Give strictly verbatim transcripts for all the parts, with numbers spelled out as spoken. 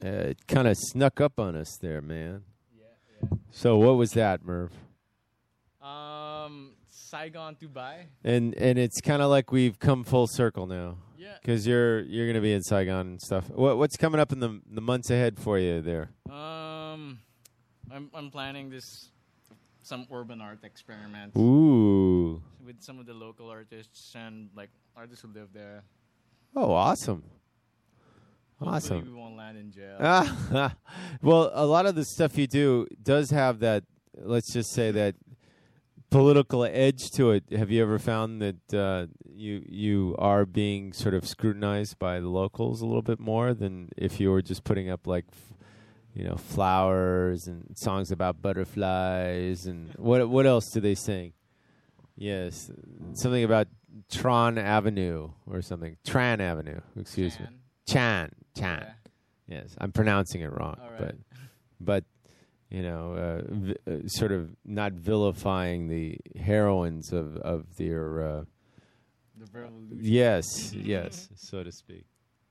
Uh, it kind of snuck up on us there, man. Yeah, yeah. So what was that, Merv? Um, Saigon, Dubai. And and it's kind of like we've come full circle now. Yeah. Because you're you're gonna be in Saigon and stuff. What what's coming up in the the months ahead for you there? Um, I'm I'm planning this some urban art experiments Ooh. with some of the local artists and like artists who live there. Oh, awesome. Hopefully Awesome. we won't land in jail. Ah, well, a lot of the stuff you do does have that, let's just say, that political edge to it. Have you ever found that uh, you you are being sort of scrutinized by the locals a little bit more than if you were just putting up like, f- you know, flowers and songs about butterflies and what what else do they sing? Yes, something about Tron Avenue or something. Tran Avenue, excuse me. Chan. Chan, Chan. Yeah. Yes, I'm pronouncing it wrong, All right. but but you know, uh, vi- uh, sort of not vilifying the heroines of of their uh, The revolution. yes, yes, so to speak.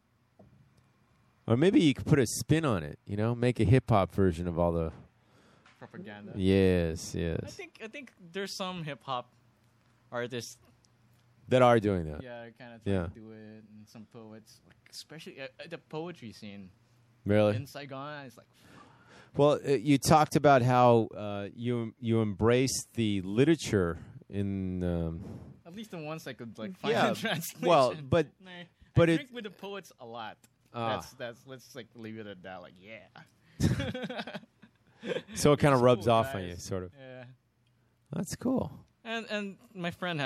Or maybe you could put a spin on it, you know, make a hip hop version of all the Propaganda. yes, I yes, think I think there's some hip hop artists, that are doing that. yeah, kind of Yeah. do it, and some poets, like especially uh, uh, the poetry scene Really? in Saigon. It's like Well, uh, you talked about how uh, you you embraced the literature in. Um, at least the ones I could like find Yeah, in translation. well, but- Nah, but I it- drink with the poets a lot. Ah. That's that's let's like leave it at that. Like yeah. so it kind of It's rubs cool, off on guys. you, sort of. Yeah. That's cool. And and my friend